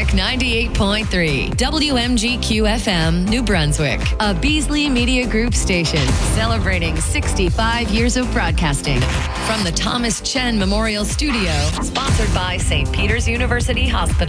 Brunswick 98.3, WMGQ FM, New Brunswick, a Beasley Media Group station celebrating 65 years of broadcasting. From the Thomas Chen Memorial Studio, sponsored by St. Peter's University Hospital.